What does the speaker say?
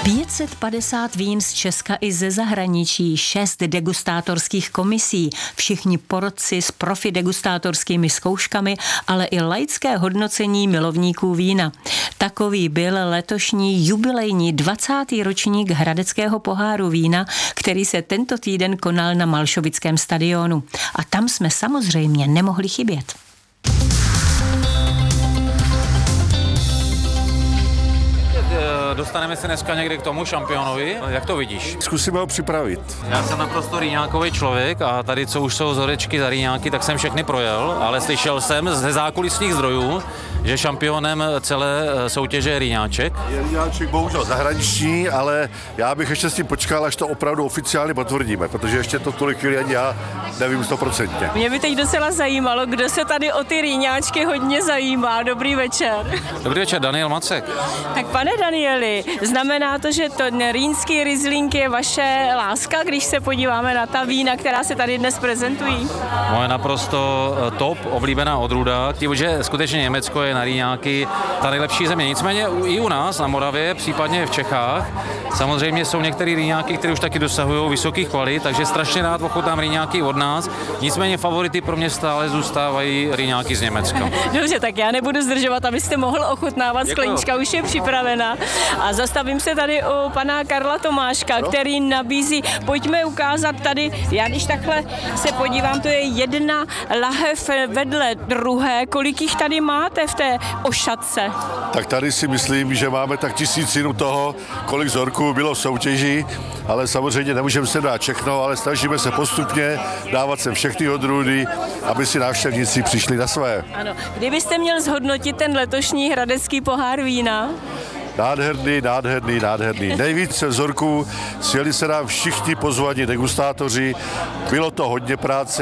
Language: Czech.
550 vín z Česka i ze zahraničí, 6 degustátorských komisí, všichni porotci s profi degustátorskými zkouškami, ale i laické hodnocení milovníků vína. Takový byl letošní jubilejní 20. ročník Hradeckého poháru vína, který se tento týden konal na Malšovickém stadionu. A tam jsme samozřejmě nemohli chybět. Dostaneme se dneska někdy k tomu šampionovi. Jak to vidíš? Zkusíme ho připravit. Já jsem naprosto rýňákový člověk a tady, co už jsou zorečky za rýňáky, tak jsem všechny projel, ale slyšel jsem ze zákulisních zdrojů, že šampionem celé soutěže je rýňáček. Je rýňáček bohužel zahraniční, ale já bych ještě s tím počkal, až to opravdu oficiálně potvrdíme, protože ještě to tolik chvíli ani já nevím 100%. Mě by teď docela zajímalo, kdo se tady o ty rýňáčky hodně zajímá. Dobrý večer. Dobrý večer, Daniel Macek. Tak pane Danieli, znamená to, že ten rýnský Riesling je vaše láska, když se podíváme na ta vína, která se tady dnes prezentují? Moje naprosto top oblíbená odrůda, že skutečně Německo je na rýňáky ta nejlepší země. Nicméně i u nás na Moravě, případně v Čechách, samozřejmě jsou některé rýňáky, které už taky dosahují vysokých kvalit, takže strašně rád ochutnám rýňáky od nás. Nicméně favority pro mě stále zůstávají rýňáky z Německa. Dobře, tak já nebudu zdržovat, abyste mohl ochutnávat. Sklenička už je připravena. A zastavím se tady u pana Karla Tomáška, který nabízí, pojďme ukázat tady, já když takhle se podívám, to je jedna lahev vedle druhé, kolik jich tady máte v té ošatce? Tak tady si myslím, že máme tak 1000 toho, kolik vzorků bylo v soutěži, ale samozřejmě nemůžeme se dát všechno, ale snažíme se postupně dávat sem všechny odrůdy, aby si návštěvníci přišli na své. Ano, kdybyste měl zhodnotit ten letošní Hradecký pohár vína? Nádherný. Nejvíce vzorků, sjeli se nám všichni pozvaní degustátoři, bylo to hodně práce.